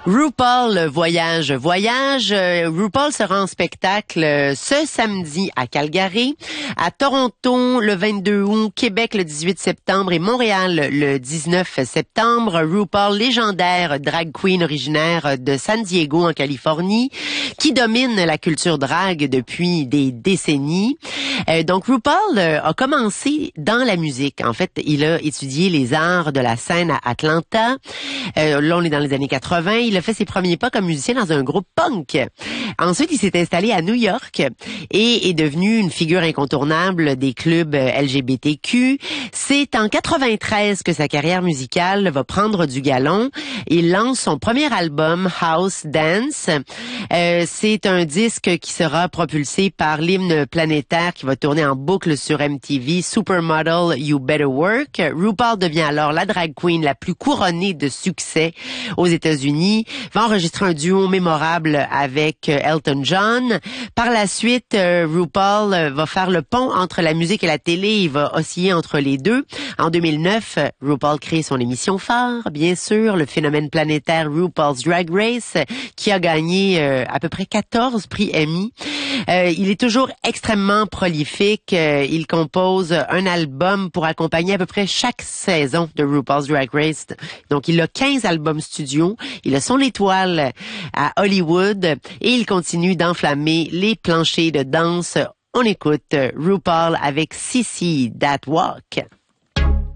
RuPaul Voyage. RuPaul sera en spectacle ce samedi à Calgary, à Toronto le 22 août, Québec le 18 septembre et Montréal le 19 septembre. RuPaul, légendaire drag queen originaire de San Diego en Californie, qui domine la culture drag depuis des décennies. Donc RuPaul a commencé dans la musique. En fait, il a étudié les arts de la scène à Atlanta. Là, on est dans les années 80. Il a fait ses premiers pas comme musicien dans un groupe punk. Ensuite, il s'est installé à New York et est devenu une figure incontournable des clubs LGBTQ. C'est en 93 que sa carrière musicale va prendre du galon. Il lance son premier album, House Dance. C'est un disque qui sera propulsé par l'hymne planétaire qui va tourner en boucle sur MTV, Supermodel You Better Work. RuPaul devient alors la drag queen la plus couronnée de succès aux États-Unis, va enregistrer un duo mémorable avec Elton John. Par la suite, RuPaul va faire le pont entre la musique et la télé, il va osciller entre les deux. En 2009, RuPaul crée son émission phare, bien sûr, le phénomène planétaire RuPaul's Drag Race, qui a gagné à peu près 14 prix Emmy. Il est toujours extrêmement prolifique. Il compose un album pour accompagner à peu près chaque saison de RuPaul's Drag Race. Donc, il a 15 albums studio. Il a son étoile à Hollywood et il continue d'enflammer les planchers de danse. On écoute RuPaul avec Sissy That Walk.